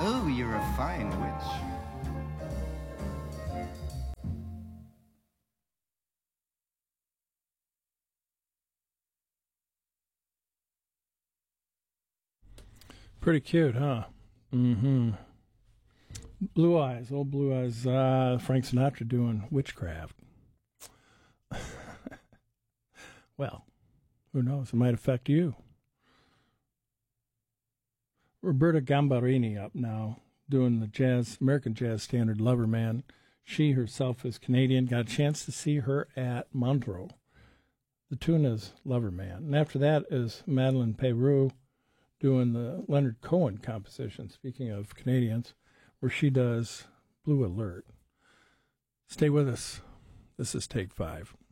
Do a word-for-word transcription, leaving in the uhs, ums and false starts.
Oh, you're a fine witch. Pretty cute, huh? Mm-hmm. Blue Eyes, old Blue Eyes. Uh, Frank Sinatra doing witchcraft. Well, who knows? It might affect you. Roberta Gambarini up now, doing the jazz, American jazz standard Lover Man. She herself is Canadian. Got a chance to see her at Montreux. The tune is Lover Man. And after that is Madeleine Peyroux doing the Leonard Cohen composition, speaking of Canadians, where she does Blue Alert. Stay with us. This is Take Five.